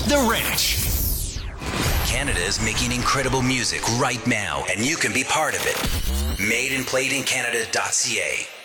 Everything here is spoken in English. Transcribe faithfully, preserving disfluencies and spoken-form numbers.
The Ranch. Canada is making incredible music right now, and you can be part of it. made and played in canada dot c a